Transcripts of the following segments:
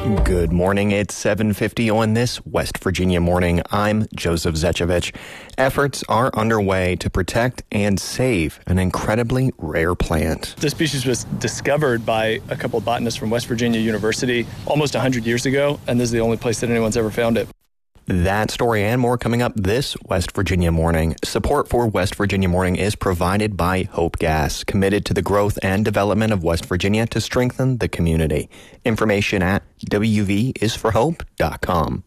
Good morning. It's 7:50 on this West Virginia morning. I'm Joseph Zechovich. Efforts are underway to protect and save an incredibly rare plant. This species was discovered by a couple of botanists from West Virginia University almost 100 years ago, and this is the only place that anyone's ever found it. That story and more coming up this West Virginia morning. Support for West Virginia Morning is provided by Hope Gas, committed to the growth and development of West Virginia to strengthen the community. Information at wvisforhope.com.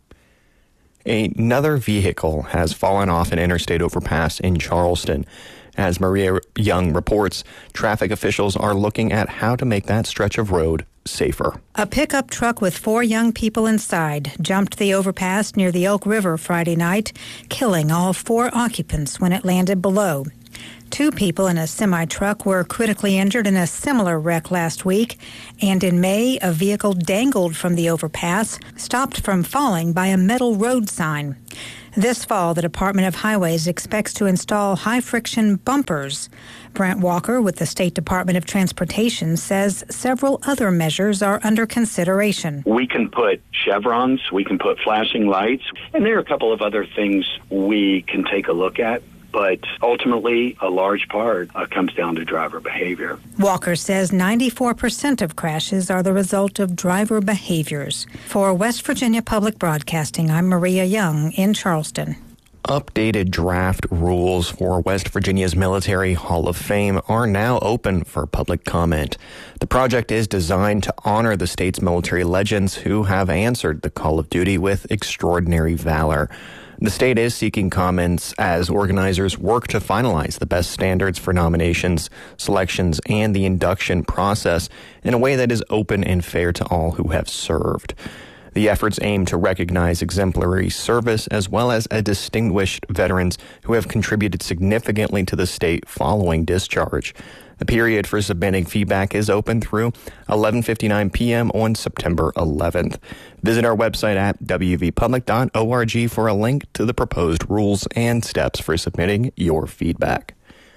Another vehicle has fallen off an interstate overpass in Charleston. As Maria Young reports, traffic officials are looking at how to make that stretch of road safer. A pickup truck with 4 young people inside jumped the overpass near the Elk River Friday night, killing all 4 occupants when it landed below. 2 people in a semi-truck were critically injured in a similar wreck last week, and in May, a vehicle dangled from the overpass, stopped from falling by a metal road sign. This fall, the Department of Highways expects to install high-friction bumpers. Brent Walker with the State Department of Transportation says several other measures are under consideration. We can put chevrons, we can put flashing lights, and there are a couple of other things we can take a look at. But ultimately, a large part comes down to driver behavior. Walker says 94% of crashes are the result of driver behaviors. For West Virginia Public Broadcasting, I'm Maria Young in Charleston. Updated draft rules for West Virginia's Military Hall of Fame are now open for public comment. The project is designed to honor the state's military legends who have answered the call of duty with extraordinary valor. The state is seeking comments as organizers work to finalize the best standards for nominations, selections, and the induction process in a way that is open and fair to all who have served. The efforts aim to recognize exemplary service as well as distinguished veterans who have contributed significantly to the state following discharge. The period for submitting feedback is open through 11:59 p.m. on September 11th. Visit our website at wvpublic.org for a link to the proposed rules and steps for submitting your feedback.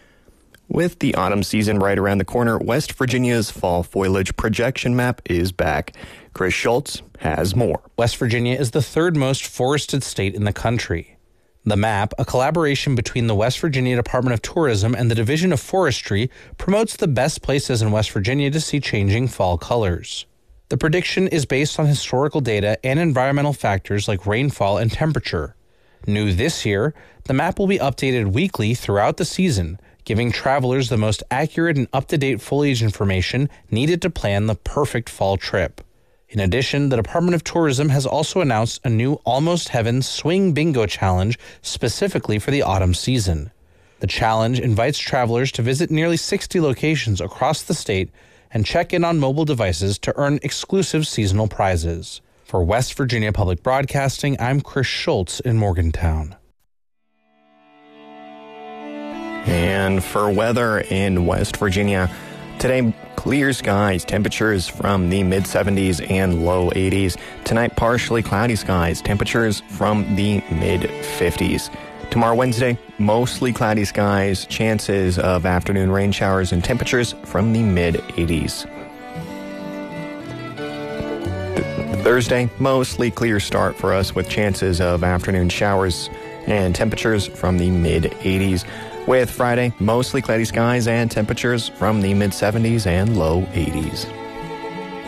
With the autumn season right around the corner, West Virginia's fall foliage projection map is back. Chris Schultz has more. West Virginia is the 3rd most forested state in the country. The map, a collaboration between the West Virginia Department of Tourism and the Division of Forestry, promotes the best places in West Virginia to see changing fall colors. The prediction is based on historical data and environmental factors like rainfall and temperature. New this year, the map will be updated weekly throughout the season, giving travelers the most accurate and up-to-date foliage information needed to plan the perfect fall trip. In addition, the Department of Tourism has also announced a new Almost Heaven Swing Bingo Challenge specifically for the autumn season. The challenge invites travelers to visit nearly 60 locations across the state and check in on mobile devices to earn exclusive seasonal prizes. For West Virginia Public Broadcasting, I'm Chris Schultz in Morgantown. And for weather in West Virginia, today, clear skies, temperatures from the mid-70s and low 80s. Tonight, partially cloudy skies, temperatures from the mid-50s. Tomorrow, Wednesday, mostly cloudy skies, chances of afternoon rain showers and temperatures from the mid-80s. Thursday, mostly clear start for us with chances of afternoon showers and temperatures from the mid-80s. With Friday, mostly cloudy skies and temperatures from the mid-70s and low 80s.